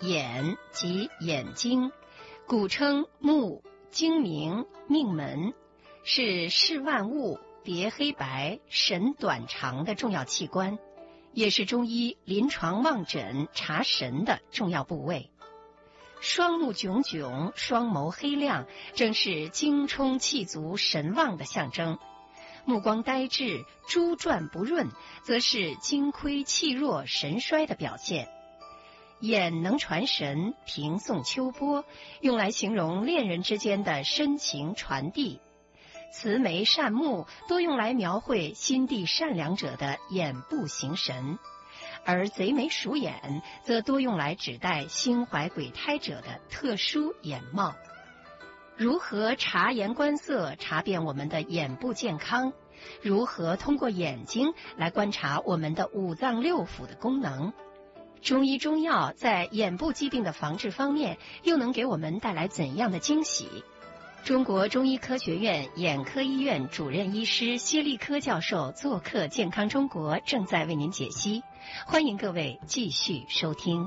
眼即眼睛，古称目、睛明、命门，是视万物、别黑白、神短长的重要器官，也是中医临床望诊查神的重要部位。双目炯炯，双眸黑亮，正是精充气足、神旺的象征。目光呆滞、珠转不润，则是精亏气弱、神衰的表现。眼能传神，平送秋波，用来形容恋人之间的深情传递。慈眉善目多用来描绘心地善良者的眼部形神，而贼眉鼠眼则多用来指代心怀鬼胎者的特殊眼貌。如何察言观色，查遍我们的眼部健康？如何通过眼睛来观察我们的五脏六腑的功能？中医中药在眼部疾病的防治方面又能给我们带来怎样的惊喜？中国中医科学院眼科医院主任医师薛立科教授做客健康中国，正在为您解析，欢迎各位继续收听。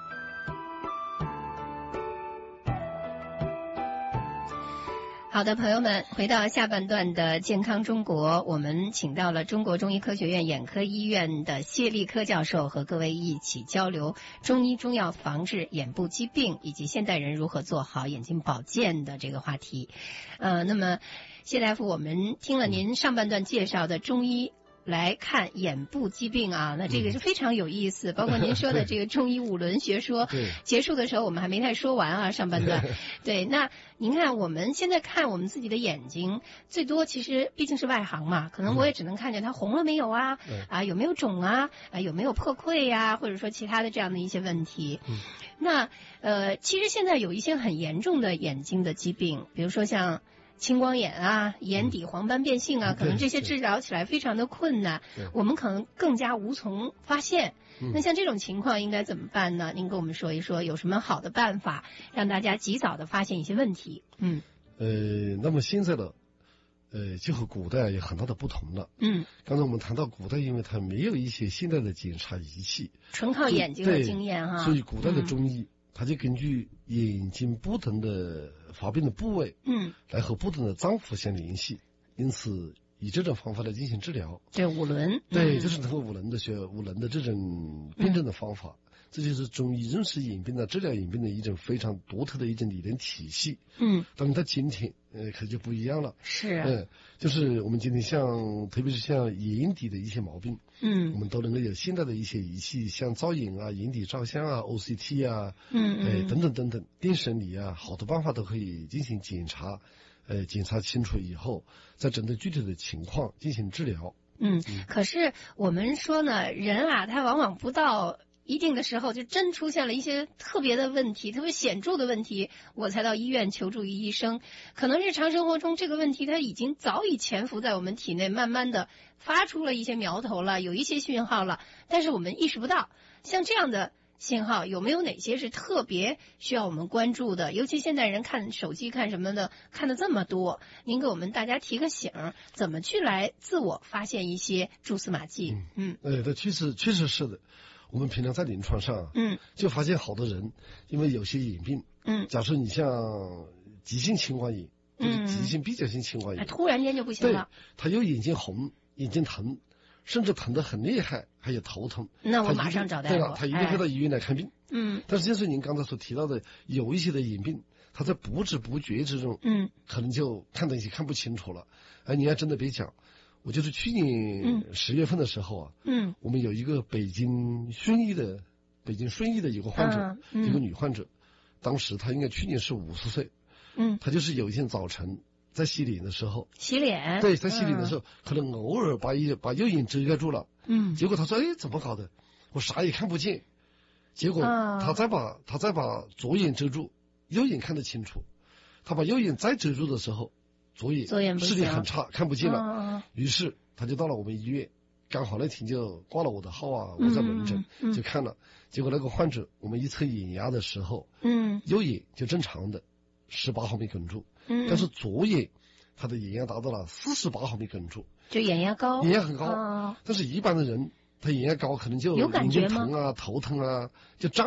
好的，朋友们，回到下半段的健康中国，我们请到了中国中医科学院眼科医院的谢立科教授，和各位一起交流中医中药防治眼部疾病以及现代人如何做好眼睛保健的这个话题。那么谢大夫，我们听了您上半段介绍的中医来看眼部疾病啊，那这个是非常有意思，包括您说的这个中医五轮学说，结束的时候我们还没太说完啊，上半段。对，那您看我们现在看我们自己的眼睛，最多其实毕竟是外行嘛，可能我也只能看见它红了没有啊，有没有肿啊，有没有破溃呀，或者说其他的这样的一些问题。那其实现在有一些很严重的眼睛的疾病，比如说像青光眼啊、眼底黄斑变性啊，可能这些治疗起来非常的困难，我们可能更加无从发现。那像这种情况应该怎么办呢？您跟我们说一说，有什么好的办法让大家及早的发现一些问题？ 那么现在的就和古代有很大的不同了。刚才我们谈到古代，因为它没有一些现代的检查仪器， 纯靠眼睛的经验哈， 所以古代的中医，它就根据眼睛不同的发病的部位，来和不同的脏腑相联系，因此以这种方法来进行治疗。 对，五轮， 对，就是通过五轮的这种辩证的方法，这就是中医认识眼病的、治疗眼病的一种非常独特的一种理论体系。当然到今天，可能就不一样了。 是， 就是我们今天特别是像眼底的一些毛病，我们都能够有现代的一些仪器，像造影啊、眼底照相啊、OCT 啊，等等等等，电生理啊，好多办法都可以进行检查。检查清楚以后，再针对具体的情况进行治疗。 可是我们说呢，人啊，他往往不到一定的时候，就真出现了一些特别的问题，特别显著的问题，我才到医院求助于医生。可能日常生活中这个问题它已经早已潜伏在我们体内，慢慢的发出了一些苗头了，有一些讯号了，但是我们意识不到。像这样的信号有没有哪些是特别需要我们关注的？尤其现代人看手机看什么的看的这么多，您给我们大家提个醒，怎么去来自我发现一些蛛丝马迹？ 这确实是的。我们平常在临床上，就发现好多人因为有些眼病，假设你像急性青光眼，就是急性闭角性青光眼， 突然间就不行了， 他有眼睛红、眼睛疼，甚至疼得很厉害，还有头疼， 那我马上找大夫。 对了，他一定会到医院来看病。但是就是您刚才所提到的，有一些的眼病，他在不知不觉之中，可能就看东西看不清楚了。你还真的别讲，我就是去年10月份的时候啊，我们有一个北京顺义的一个患者，一个女患者，当时她应该去年是50岁，她就是有一天早晨在洗脸的时候，对，在洗脸的时候，可能偶尔把右眼遮盖住了，结果她说，怎么搞的？我啥也看不见。结果她再把左眼遮住，右眼看得清楚。她把右眼再遮住的时候，左眼视力很差，看不见了。于是她就到了我们医院，刚好那天就挂了我的号啊，我在门诊就看了。结果那个患者，我们一测眼压的时候，右眼就正常的18毫米汞柱，但是左眼他的眼压达到了48毫米汞柱， 就眼压高， 眼压很高。但是一般的人他眼压高可能就眼睛疼啊、头疼啊，就胀。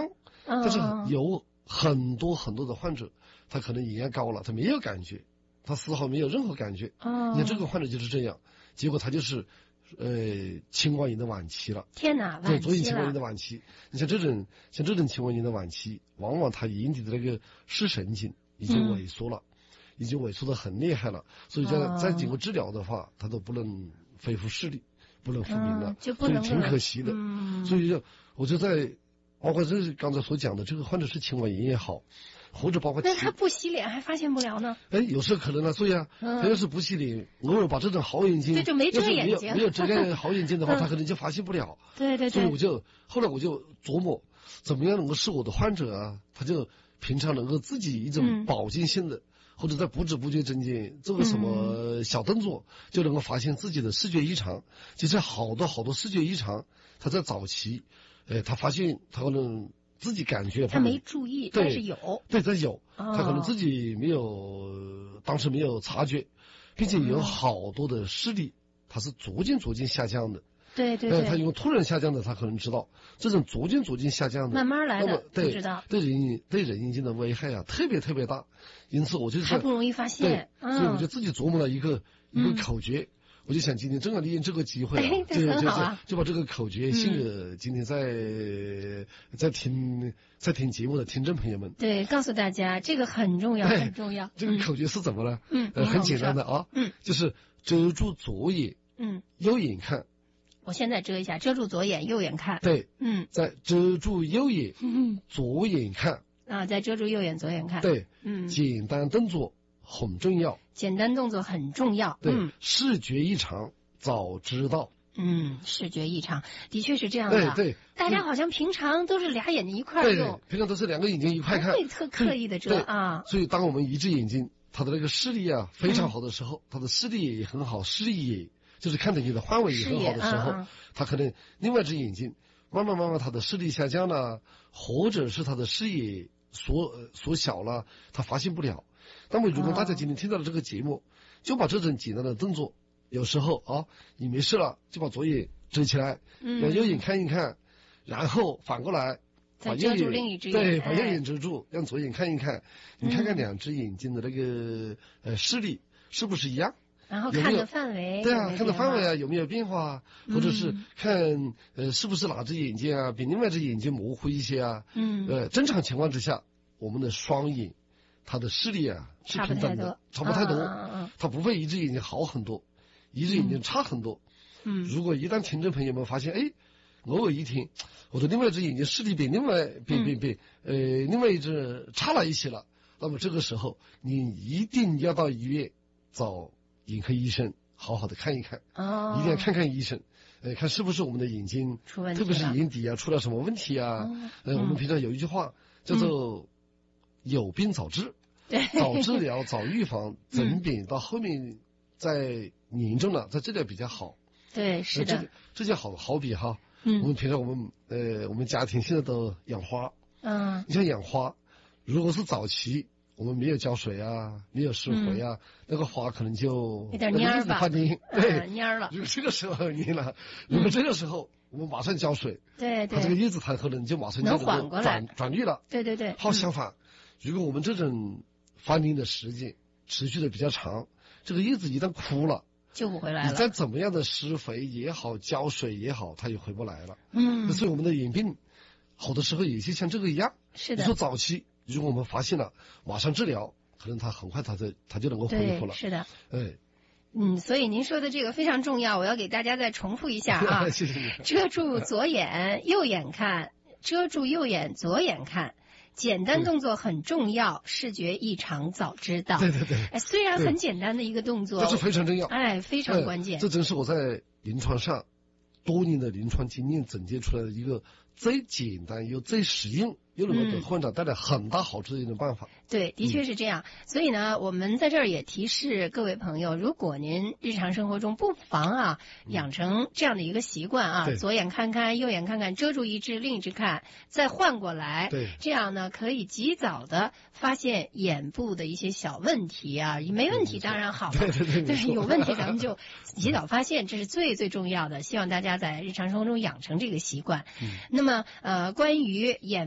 但是有很多很多的患者，他可能眼压高了，他没有感觉，他丝毫没有任何感觉。你看这个患者就是这样，结果他就是青光眼的晚期了。 天哪， 对，左眼青光眼的晚期。你像这种青光眼的晚期，往往他眼底的那个视神经已经萎缩了，已经萎缩得很厉害了，所以再经过治疗的话，他都不能恢复视力，不能复明了， 就不能， 所以挺可惜的。所以我就在包括这刚才所讲的，这个患者是青光眼也好，或者包括那他不洗脸还发现不了呢？ 有时候可能呢，所以他要是不洗脸，偶尔把这种好眼睛， 对，就没遮眼睛， 没有遮盖好眼睛的话，他可能就发现不了。 对。 所以后来我就琢磨，怎么样能够使我的患者啊，他就平常能够自己一种保健性的，或者在不知不觉中间做个什么小动作，就能够发现自己的视觉异常。其实好多视觉异常，他在早期，他发现他可能自己感觉他没注意，但是有， 对，他有，他可能自己当时没有察觉，并且有好多的视力，它是逐渐下降的。 对， 他因为突然下降的，他可能知道这种逐渐下降的， 慢慢来的， 不知道对人眼睛的危害啊，特别大。因此我就还不容易发现， 所以我就自己琢磨了一个口诀。我就想今天正好利用这个机会就把这个口诀献给今天在听节目的听众朋友们。 对，告诉大家这个很重要，很重要。 这个口诀是怎么呢？很简单的啊，就是遮住左眼，右眼看。 我现在遮一下，遮住左眼，右眼看。 对，再遮住右眼，左眼看。 再遮住右眼，左眼看。 对，简单动作很重要。 简单动作很重要。 对，视觉异常早知道。 视觉异常的确是这样的。 对， 大家好像平常都是俩眼睛一块用。 对，平常都是两个眼睛一块看， 不会特刻意的遮啊。 所以当我们一只眼睛它的那个视力啊非常好的时候，它的视力也很好，视力也就是看得见的范围也很好的时候，他可能另外一只眼睛慢慢他的视力下降了，或者是他的视野缩小了，他发现不了。那么如果大家今天听到了这个节目，就把这种简单的动作，有时候你没事了就把左眼遮起来，让右眼看一看，然后反过来把右眼另一只眼， 把右眼遮住，让左眼看一看，你看看两只眼睛的那个视力是不是一样？ 然后看的范围， 对啊，看的范围啊有没有变化，或者是看是不是哪只眼睛啊比另外一只眼睛模糊一些啊？正常情况之下，我们的双眼它的视力啊是平等的，差不太多，它不会一只眼睛好很多，一只眼睛差很多。如果一旦听众朋友们发现，偶尔一听我的另外一只眼睛视力比另外一只差了一些了，那么这个时候你一定要到医院找眼科医生好好的看一看，一定要看看医生，看是不是我们的眼睛出问题， 特别是眼底啊出了什么问题啊。我们平常有一句话叫做有病早治，早治疗早预防，总比到后面再严重了再治疗比较好。 对，是的， 这就好比哈，我们平常我们家庭现在都养花，你像养花，如果是早期我们没有浇水啊，没有施肥啊，那个花可能就有点蔫吧， 对， 蔫了。 如果这个时候蔫了，如果这个时候我们马上浇水， 对， 它这个叶子它可能就马上就能缓过来， 转绿了。 对。 好，相反，如果我们这种翻龄的时间持续的比较长，这个叶子一旦枯了， 救不回来了。 你再怎么样的施肥也好，浇水也好，它也回不来了。所以我们的眼病好的时候也是像这个一样。 是的。 你说早期如果我们发现了，马上治疗，可能它很快它就能够恢复了。 是的。 所以您说的这个非常重要，我要给大家再重复一下啊。 谢谢你。 遮住左眼，右眼看；遮住右眼，左眼看。简单动作很重要，视觉异常早知道。 对。 虽然很简单的一个动作， 这是非常重要。 非常关键。 这真是我在临床上多年的临床经验总结出来的一个最简单又最实用又能够给患者带来很大好处的一种办法。 对，的确是这样。所以呢，我们在这儿也提示各位朋友，如果您日常生活中不妨养成这样的一个习惯左眼看看，右眼看看，遮住一只，另一只看，再换过来。 对， 这样呢可以及早的发现眼部的一些小问题没问题当然好。对，有问题咱们就及早发现，这是最最重要的。希望大家在日常生活中养成这个习惯。那么关于眼部肌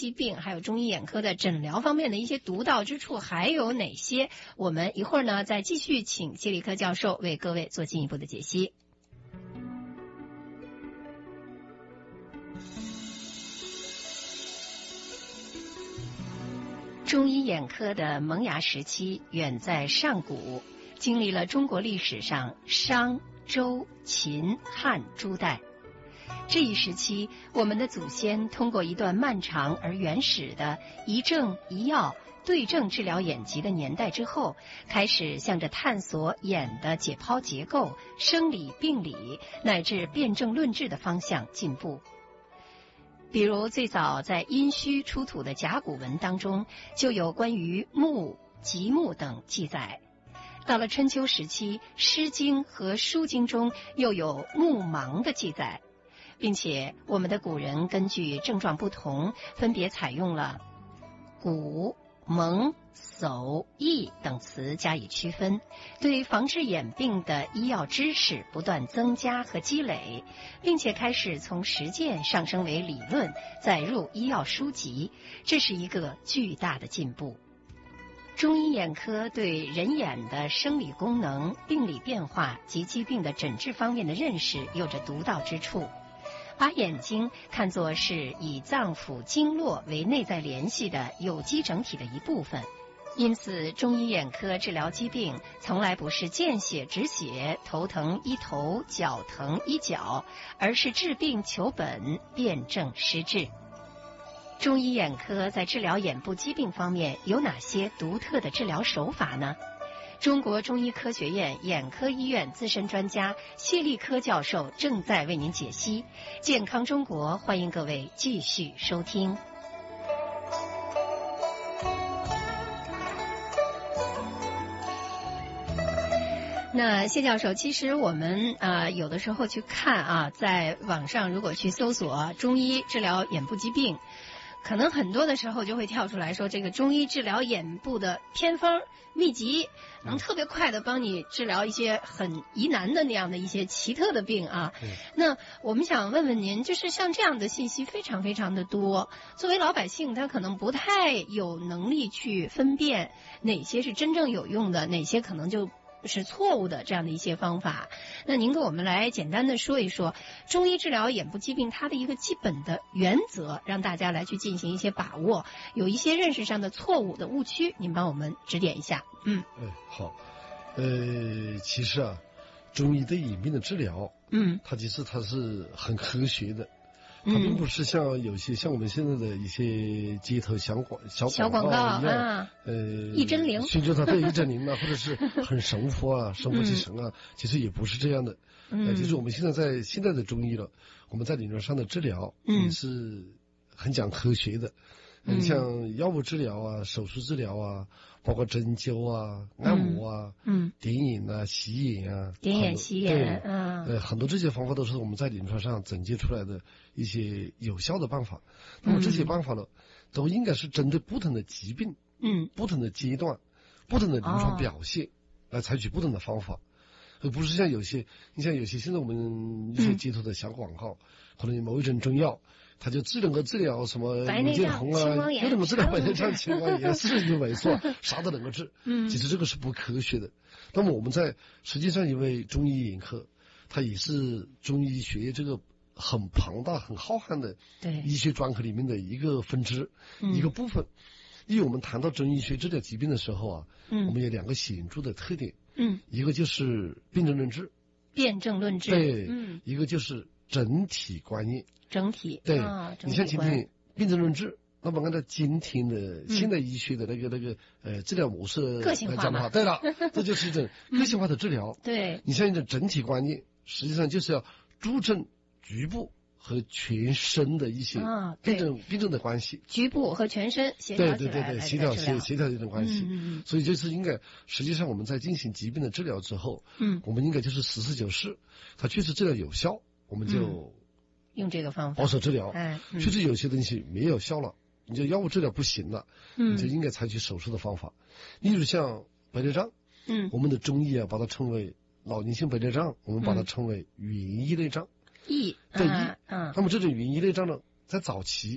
疾病，还有中医眼科的诊疗方面的一些独到之处还有哪些？我们一会儿呢再继续请谢立科教授为各位做进一步的解析。中医眼科的萌芽时期远在上古，经历了中国历史上商、周、秦、汉诸代。这一时期，我们的祖先通过一段漫长而原始的一症一药对症治疗眼疾的年代之后，开始向着探索眼的解剖结构、生理病理乃至辨证论治的方向进步。比如最早在殷墟出土的甲骨文当中，就有关于目、极目等记载。到了春秋时期，《诗经》和《书经》中又有目盲的记载，并且我们的古人根据症状不同，分别采用了骨、蒙、叟、翳等词加以区分，对防治眼病的医药知识不断增加和积累，并且开始从实践上升为理论，再入医药书籍，这是一个巨大的进步。中医眼科对人眼的生理功能、病理变化及疾病的诊治方面的认识有着独到之处，把眼睛看作是以脏腑经络为内在联系的有机整体的一部分。因此，中医眼科治疗疾病从来不是见血止血、头疼医头、脚疼医脚，而是治病求本、辨证施治。中医眼科在治疗眼部疾病方面有哪些独特的治疗手法呢？中国中医科学院眼科医院资深专家谢立科教授正在为您解析。健康中国，欢迎各位继续收听。那谢教授，其实我们有的时候去看在网上如果去搜索中医治疗眼部疾病，可能很多的时候就会跳出来说，这个中医治疗眼部的偏方秘籍能特别快的帮你治疗一些很疑难的那样的一些奇特的病啊。那我们想问问您，就是像这样的信息非常非常的多，作为老百姓他可能不太有能力去分辨哪些是真正有用的，哪些可能就是错误的这样的一些方法。那您给我们来简单的说一说中医治疗眼部疾病它的一个基本的原则，让大家来去进行一些把握，有一些认识上的错误的误区，您帮我们指点一下。 好。其实中医对眼病的治疗，它其实它是很科学的，它并不是像我们现在的一些街头小广告一样， 一针灵， 寻求它对一针灵或者是很神乎神乎其神其实也不是这样的。就是我们现在的中医了，我们在理论上的治疗也是很讲科学的。像药物治疗手术治疗包括针灸按摩点眼洗眼点眼洗眼很多这些方法都是我们在临床上总结出来的一些有效的办法。那么这些办法呢，都应该是针对不同的疾病不同的阶段不同的临床表现来采取不同的方法，而不是像有些现在我们一些街头的小广告，可能某一种中药它就只能够治疗什么眼睑红又能够治疗白内障、青光眼，是就没错，啥都能够治。其实这个是不科学的。那么我们实际上因为中医眼科，它也是中医学这个很庞大、很浩瀚的医学专科里面的一个分支，一个部分。因为我们谈到中医学治疗疾病的时候我们有两个显著的特点，一个就是辨证论治，对，一个就是整体观念。 整体对，你像今天辨证论治，那么按照今天的现代医学的那个治疗模式来讲的话，对了，这就是一种个性化的治疗。 对， 你像一种整体观念，实际上就是要注重局部和全身的一些辩证的关系， 局部和全身协调起来， 对，协调这种关系。所以就是应该，实际上我们在进行疾病的治疗之后，我们应该就是实事求是，它确实治疗有效，我们就用这个方法保守治疗。确实有些东西没有效了，你就药物治疗不行了，你就应该采取手术的方法。例如像白内障，我们的中医把它称为老年性白内障，我们把它称为原翳内障。那么这种原翳内障呢，在早期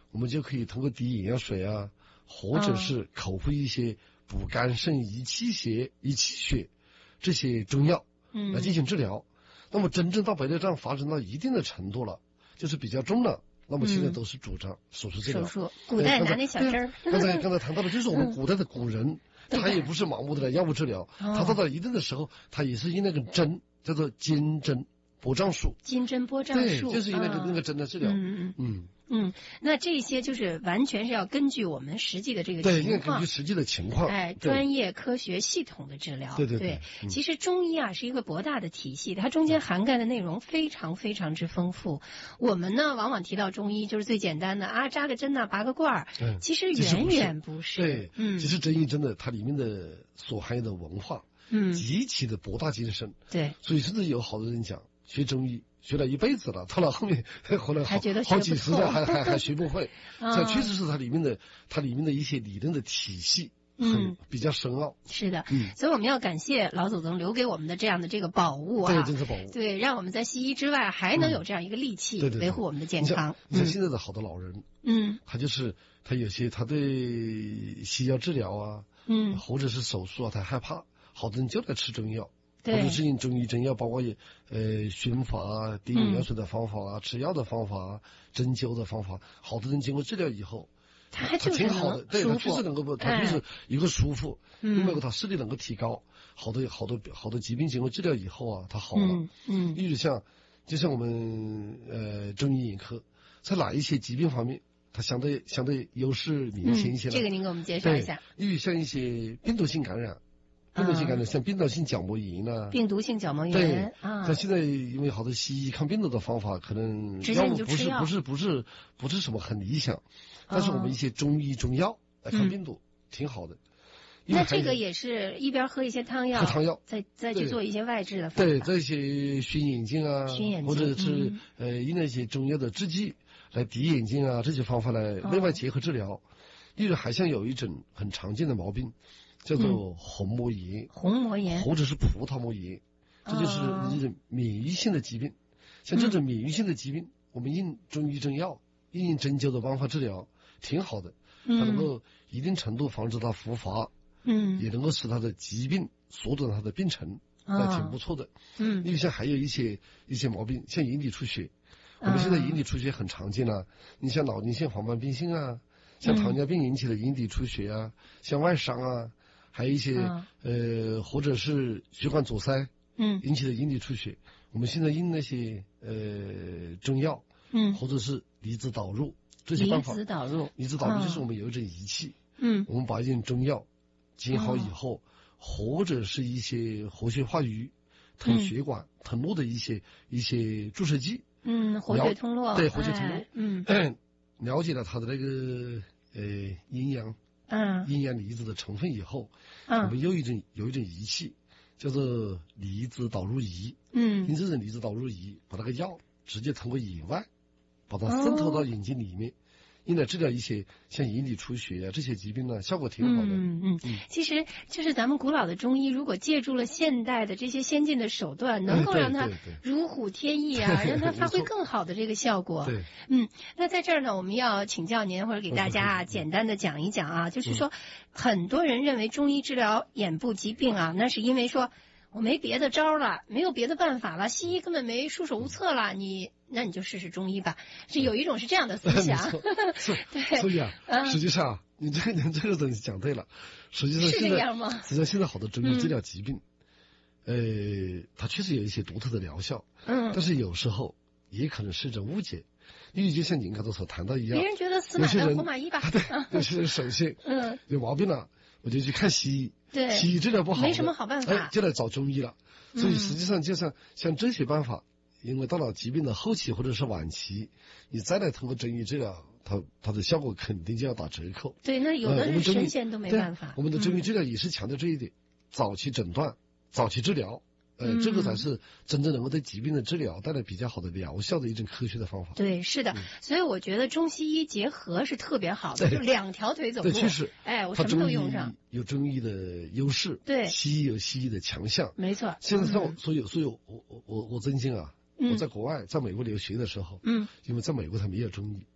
我们就可以通过滴营养水啊，或者是口服一些补肝肾、益气血这些中药，来进行治疗。那么真正到白内障发展到一定的程度了，就是比较重了，那么现在都是主张手术治疗。 手术，古代拿那小针儿。 刚才谈到的，就是我们古代的古人，他也不是盲目的来药物治疗，他到了一定的时候，他也是用那个针，叫做金针拨障术。 金针拨障术， 对，就是用那个针来治疗。 那这些就是完全是要根据我们实际的这个情况， 对，根据实际的情况， 专业科学系统的治疗。 对。 其实中医啊是一个博大的体系，它中间涵盖的内容非常非常之丰富。我们呢往往提到中医就是最简单的啊，扎个针呐，拔个罐儿，其实远远不是。 对，其实中医真的它里面的所含有的文化，极其的博大精深。 对， 所以甚至有好多人讲学中医学了一辈子了，到了后面回来好几十年还学不会。这确实是它里面的一些理论的体系比较深奥。 是的，所以我们要感谢老祖宗留给我们的这样的这个宝物啊， 对，真是宝物。 对，让我们在西医之外还能有这样一个利器维护我们的健康。 你像现在的好多老人，他有些他对西药治疗啊，或者是手术啊，他害怕，好多人就来吃中药。或者是用中医真药，包括熏法啊、滴营养水的方法啊、吃药的方法啊、针灸的方法，好多人经过治疗以后， 他挺好的，对，他确实能够他就是一个舒服，另外一个他视力能够提高，好多疾病经过治疗以后啊，他好了。例如就像我们中医眼科，在哪一些疾病方面，它相对优势明显一些。 这个您给我们介绍一下。 例如像一些病毒性感染。像病毒性角膜炎啊， 病毒性角膜炎， 对像现在因为好多西医抗病毒的方法，可能药物不是什么很理想，但是我们一些中医中药来抗病毒挺好的。 那这个也是一边喝一些汤药，再去做一些外治的方法。 对，这些熏眼睛啊，或者是用那些中药的制剂来滴眼睛啊，这些方法来内外结合治疗。例如还像有一种很常见的毛病。叫做虹膜炎，或者是葡萄膜炎，这就是一种免疫性的疾病。像这种免疫性的疾病，我们用中医中药、用针灸的方法治疗，挺好的。它能够一定程度防止它复发，也能够使它的疾病缩短它的病程，挺不错的。例如像还有一些毛病，像眼底出血，我们现在眼底出血很常见了。你像脑筋性黄斑变性啊，像糖尿病引起的眼底出血啊，像外伤啊。还有一些或者是血管阻塞引起的眼底出血，我们现在用那些中药或者是离子导入这些办法。离子导入就是我们有一种仪器，我们把一种中药煎好以后，或者是一些活血化瘀、通血管、通络的一些注射剂， 活血通络， 对，活血通络，了解了它的那个阴阳离子的成分以后，我们有一种仪器叫做离子导入仪，用这种离子导入仪把那个药直接通过眼外把它渗透到眼睛里面，用来治疗一些像眼底出血啊这些疾病呢，效果挺好的。 其实就是咱们古老的中医，如果借助了现代的这些先进的手段，能够让它如虎添翼啊，让它发挥更好的这个效果。 对， 那在这儿呢，我们要请教您，或者给大家简单的讲一讲啊，就是说，很多人认为中医治疗眼部疾病啊，那是因为说我没别的招了，没有别的办法了，西医根本没束手无策了，那你就试试中医吧，是有一种是这样的思想。 对，所以实际上你这个东西讲对了，实际上是这样吗？ 实际上现在好多中医治疗疾病，它确实有一些独特的疗效，但是有时候也可能是一种误解，因为就像您刚才所谈到一样， 别人觉得死马当活马医吧， 对，有些人首先有毛病了，我就去看西医， 对， 西医治疗不好， 没什么好办法， 就来找中医了。所以实际上就像这些办法，因为到了疾病的后期或者是晚期，你再来通过中医治疗，它的效果肯定就要打折扣。 对，那有的是神仙都没办法。 我们的中医治疗也是强调这一点，早期诊断、早期治疗。这个才是真正能够对疾病的治疗带来比较好的疗效的一种科学的方法。 对，是的，所以我觉得中西医结合是特别好的，就两条腿走路。 对，确实， 我什么都用上。 有中医的优势， 对， 西医有西医的强项， 没错。 现在所以我真心啊，我在国外在美国留学的时候，因为在美国它没有中医，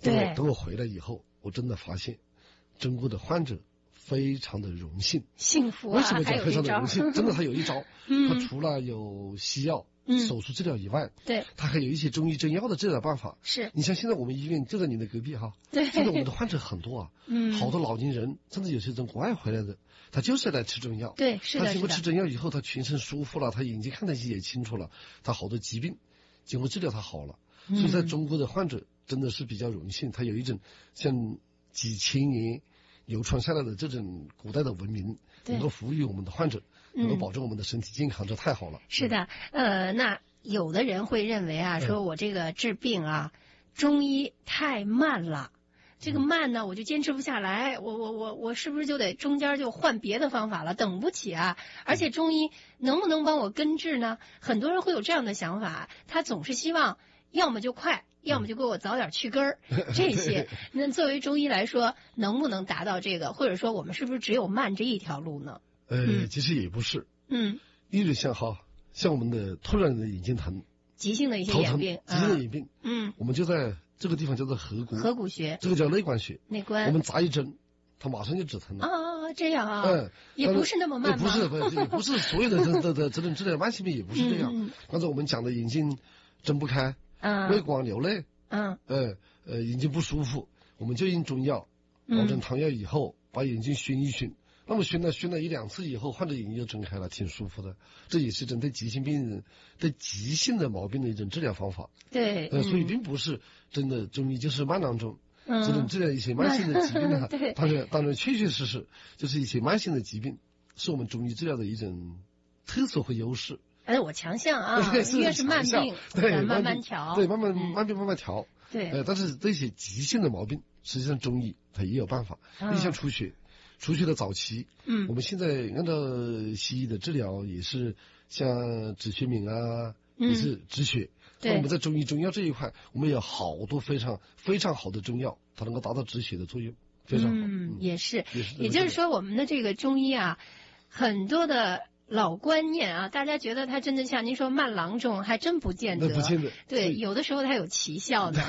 对， 等我回来以后，我真的发现中国的患者非常的荣幸， 幸福啊！ 为什么讲非常的荣幸？真的，他有一招，他除了有西药、手术治疗以外， 对， 他还有一些中医中药的治疗办法。 是， 你像现在我们医院就在你的隔壁哈， 对， 现在我们的患者很多啊，好多老年人，甚至有些从国外回来的，他就是来吃中药。 对，是的， 他经过吃中药以后，他全身舒服了，他眼睛看得也清楚了，他好多疾病经过治疗他好了。所以在中国的患者真的是比较荣幸，他有一种像几千年流传下来的这种古代的文明，能够服务于我们的患者，能够保证我们的身体健康，这太好了。 是的，那有的人会认为啊，说我这个治病啊，中医太慢了。这个慢呢，我就坚持不下来，我是不是就得中间就换别的方法了？等不起啊！而且中医能不能帮我根治呢？很多人会有这样的想法，他总是希望要么就快，要么就给我早点去根儿。这些，那作为中医来说，能不能达到这个？或者说，我们是不是只有慢这一条路呢？ 其实也不是。例如像我们的突然的眼睛疼， 急性的一些眼病， 急性的眼病，我们就在这个地方叫做合谷穴，这个叫内关穴。 内关， 我们扎一针，它马上就止疼了。 这样啊，也不是那么慢吗？ 也不是所有的这种治疗慢性病也不是这样。刚才我们讲的眼睛睁不开，畏光流泪，眼睛不舒服，我们就用中药熬成汤药以后，把眼睛熏一熏。那么熏了一两次以后，患者眼睛就睁开了，挺舒服的。这也是针对急性病人、对急性的毛病的一种治疗方法。 对， 所以并不是真的中医就是慢郎中。这种治疗一些慢性的疾病呢，当然确实就是一些慢性的疾病，是我们中医治疗的一种特色和优势。 我强项啊，越是慢病， 对， 慢慢调， 对，慢慢调。 对， 但是这些急性的毛病，实际上中医它也有办法。你像出血的早期，我们现在按照西医的治疗也是像止血敏啊，也是止血。那我们在中医中药这一块，我们有好多非常非常好的中药，它能够达到止血的作用，非常好。 也是。也就是说，我们的这个中医啊，很多的老观念啊，大家觉得它真的像您说慢郎中，还真不见得。 不见得。 对，有的时候它有奇效的。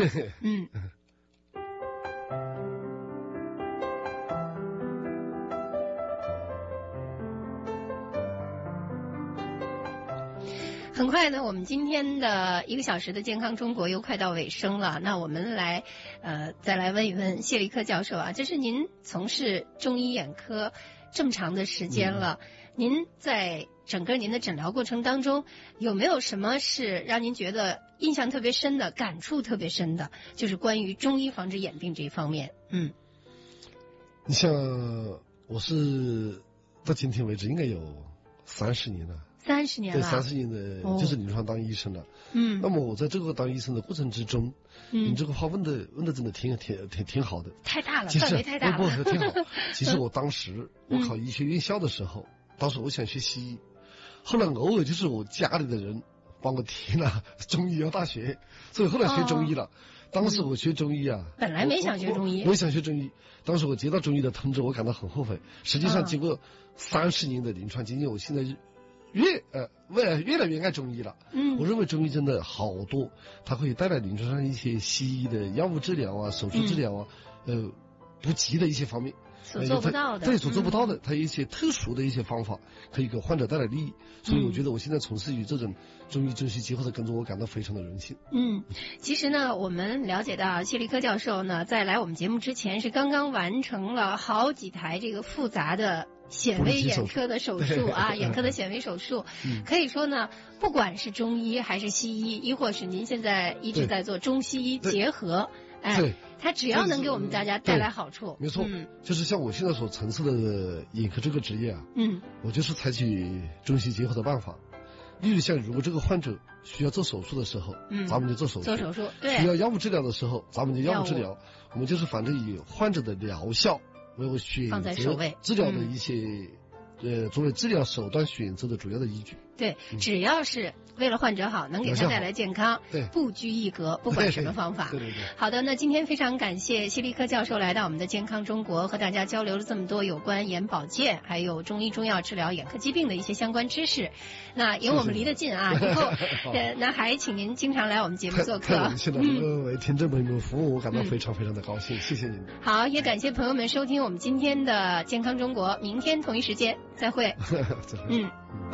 很快呢，我们今天的1个小时的健康中国又快到尾声了。那我们来，再来问一问谢立科教授啊，这是您从事中医眼科这么长的时间了，您在整个您的诊疗过程当中，有没有什么是让您觉得印象特别深的、感触特别深的，就是关于中医防治眼病这一方面？ 你像我是到今天为止应该有30年了。 30年了， 对，30年的就是临床当医生了。那么我在这个当医生的过程之中，你这个话问的真的挺好的。 太大了，范围太大了。 不挺好。其实我当时我考医学院校的时候，当时我想学西医，后来偶尔就是我家里的人帮我填了中医药大学，所以后来学中医了。当时我学中医啊， 本来没想学中医， 我也想学中医。当时我接到中医的通知，我感到很后悔。实际上经过30年的临床经验，我现在越来越爱中医了。我认为中医真的好多，它可以带来临床上一些西医的药物治疗啊、手术治疗啊，不及的一些方面。 所做不到的， 对，所做不到的，它有一些特殊的一些方法，可以给患者带来利益。所以我觉得我现在从事于这种中医中西结合的工作，我感到非常的荣幸。 其实呢，我们了解到谢立科教授呢，在来我们节目之前是刚刚完成了好几台这个复杂的显微眼科的手术啊，眼科的显微手术。可以说呢，不管是中医还是西医，亦或是您现在一直在做中西医结合，它只要能给我们大家带来好处， 没错，就是像我现在所从事的眼科这个职业啊，我就是采取中西结合的办法。例如像如果这个患者需要做手术的时候，咱们就做手术， 对， 需要药物治疗的时候，咱们就药物治疗。我们就是反正以患者的疗效为我选择治疗的一些作为治疗手段选择的主要的依据。 对，只要是为了患者好，能给他带来健康， 对， 不拘一格，不管什么方法。 对。 好的，那今天非常感谢谢立科教授来到我们的健康中国，和大家交流了这么多有关眼保健还有中医中药治疗眼科疾病的一些相关知识。那因为我们离得近啊，以后那还请您经常来我们节目做客。 太荣幸了，能为听众朋友们服务，我感到非常非常的高兴，谢谢您。 好，也感谢朋友们收听我们今天的健康中国，明天同一时间再会。 再会。